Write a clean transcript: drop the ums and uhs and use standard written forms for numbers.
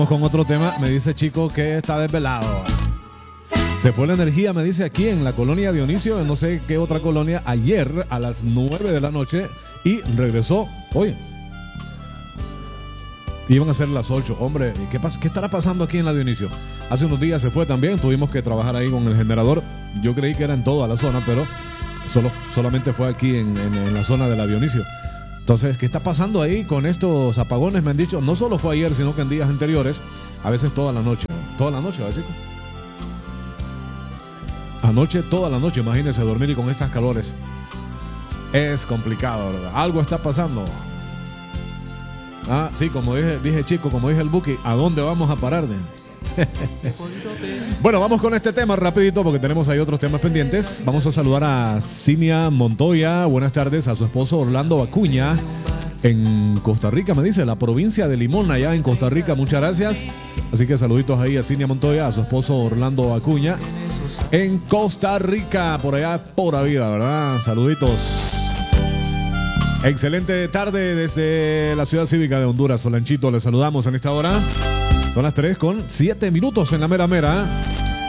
Con otro tema, me dice Chico que está desvelado. Se fue la energía, me dice, aquí en la colonia Dionisio, en no sé qué otra colonia, ayer a las 9 de la noche y regresó hoy. Iban a ser las 8. Hombre, ¿qué estará pasando aquí en la Dionisio? Hace unos días se fue también, tuvimos que trabajar ahí con el generador. Yo creí que era en toda la zona, pero solamente fue aquí en la zona de la Dionisio. Entonces, ¿qué está pasando ahí con estos apagones? Me han dicho, no solo fue ayer, sino que en días anteriores, a veces toda la noche. Toda la noche, ¿verdad, chicos? Anoche, toda la noche, imagínense dormir y con estas calores. Es complicado, ¿verdad? Algo está pasando. Ah, sí, como dije Chico, como dije el Buki, ¿a dónde vamos a parar? Bueno, vamos con este tema rapidito porque tenemos ahí otros temas pendientes. Vamos a saludar a Cinia Montoya. Buenas tardes a su esposo Orlando Acuña en Costa Rica, me dice, la provincia de Limón, allá en Costa Rica. Muchas gracias. Así que saluditos ahí a Cinia Montoya, a su esposo Orlando Acuña en Costa Rica, por allá, pura vida, ¿verdad? Saluditos. Excelente tarde desde la ciudad cívica de Honduras. Solanchito, les saludamos en esta hora. Son las 3:07 en la mera mera.